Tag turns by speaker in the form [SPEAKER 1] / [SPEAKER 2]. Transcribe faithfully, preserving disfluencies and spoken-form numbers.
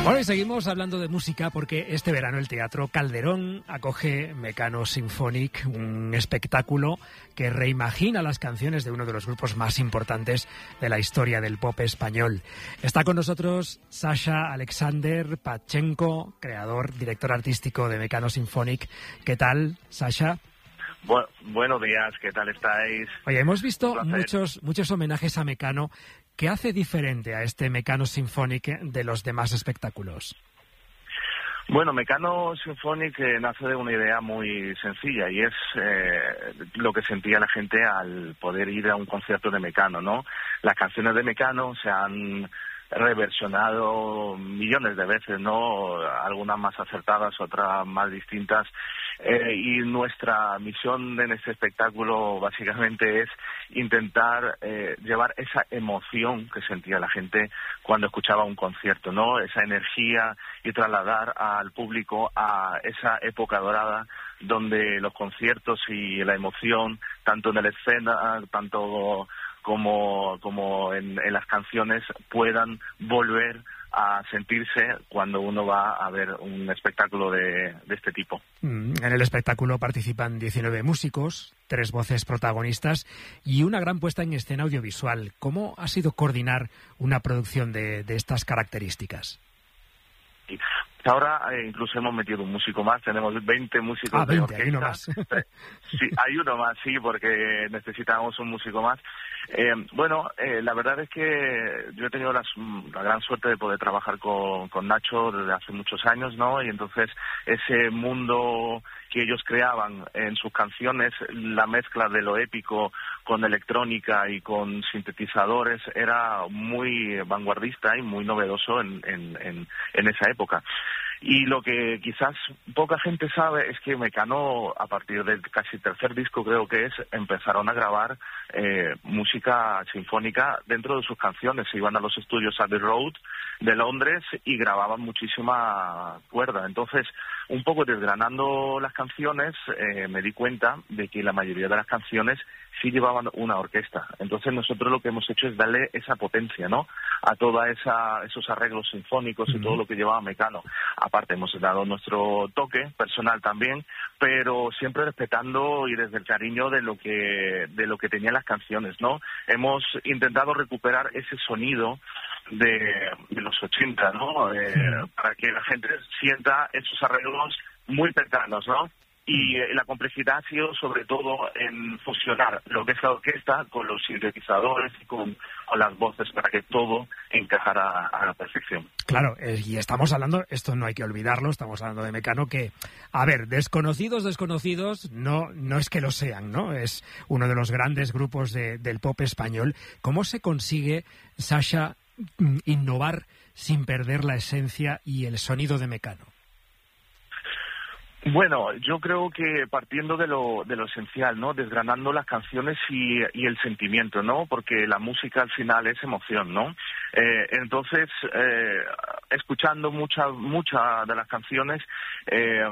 [SPEAKER 1] Bueno, y seguimos hablando de música porque este verano el Teatro Calderón acoge Mecano Symphonic, un espectáculo que reimagina las canciones de uno de los grupos más importantes de la historia del pop español. Está con nosotros Sasha Alexander Pachenko, creador, director artístico de Mecano Symphonic. ¿Qué tal, Sasha?
[SPEAKER 2] Bu- buenos días, ¿qué tal estáis?
[SPEAKER 1] Oye, hemos visto muchos, muchos homenajes a Mecano. ¿Qué hace diferente a este Mecano Symphonic de los demás espectáculos?
[SPEAKER 2] Bueno, Mecano Symphonic eh, nace de una idea muy sencilla y es eh, lo que sentía la gente al poder ir a un concierto de Mecano, ¿no? Las canciones de Mecano se han reversionado millones de veces, ¿no? Algunas más acertadas, otras más distintas. Eh, y nuestra misión en este espectáculo básicamente es intentar eh, llevar esa emoción que sentía la gente cuando escuchaba un concierto, ¿no? Esa energía y trasladar al público a esa época dorada donde los conciertos y la emoción, tanto en la escena, tanto como, como en, en las canciones, puedan volver a sentirse cuando uno va a ver un espectáculo de, de este tipo.
[SPEAKER 1] En el espectáculo participan diecinueve músicos, tres voces protagonistas y una gran puesta en escena audiovisual. ¿Cómo ha sido coordinar una producción de, de estas características?
[SPEAKER 2] Ahora eh, incluso hemos metido un músico más, tenemos veinte músicos
[SPEAKER 1] ah,
[SPEAKER 2] de
[SPEAKER 1] veinte,
[SPEAKER 2] orquesta.
[SPEAKER 1] Hay uno más.
[SPEAKER 2] Sí, hay uno más, sí, porque necesitamos un músico más. Eh, bueno, eh, la verdad es que yo he tenido la, la gran suerte de poder trabajar con, con Nacho desde hace muchos años, ¿no? Y entonces ese mundo que ellos creaban en sus canciones, la mezcla de lo épico con electrónica y con sintetizadores, era muy vanguardista y muy novedoso en, en, en, en esa época. Y lo que quizás poca gente sabe es que Mecano, a partir del casi tercer disco creo que es, empezaron a grabar eh, música sinfónica dentro de sus canciones. Se iban a los estudios Abbey Road de Londres y grababan muchísima cuerda. Entonces, un poco desgranando las canciones, eh, me di cuenta de que la mayoría de las canciones sí llevaban una orquesta. Entonces nosotros lo que hemos hecho es darle esa potencia, ¿no?, a toda esa esos arreglos sinfónicos y uh-huh. todo lo que llevaba Mecano. Aparte hemos dado nuestro toque personal también, pero siempre respetando y desde el cariño de lo que de lo que tenían las canciones, ¿no? Hemos intentado recuperar ese sonido de, de los ochenta, ¿no? Eh, uh-huh. Para que la gente sienta esos arreglos muy cercanos, ¿no? Y eh, la complejidad ha sido sobre todo en fusionar lo que es la orquesta con los sintetizadores y con, con las voces para que todo encajara a la perfección.
[SPEAKER 1] Claro, eh, y estamos hablando, esto no hay que olvidarlo, estamos hablando de Mecano que, a ver, desconocidos, desconocidos, no no es que lo sean, ¿no? Es uno de los grandes grupos de, del pop español. ¿Cómo se consigue, Sasha, innovar sin perder la esencia y el sonido de Mecano?
[SPEAKER 2] Bueno, yo creo que partiendo de lo de lo esencial, ¿no? Desgranando las canciones y, y el sentimiento, ¿no? Porque la música al final es emoción, ¿no? Eh, entonces, eh, escuchando muchas muchas de las canciones, eh,